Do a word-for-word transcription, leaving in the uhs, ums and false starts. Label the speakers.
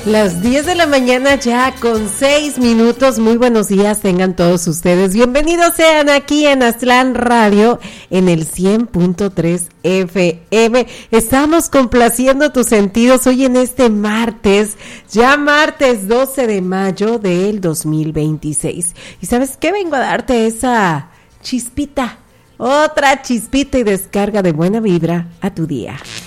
Speaker 1: Las diez de la mañana ya con seis minutos. Muy buenos días tengan todos ustedes. Bienvenidos sean aquí en Aztlán Radio en el cien punto tres F M. Estamos complaciendo tus sentidos hoy en este martes, ya martes doce de mayo del dos mil veintiséis. ¿Y sabes qué? Vengo a darte esa chispita, otra chispita y descarga de buena vibra a tu día.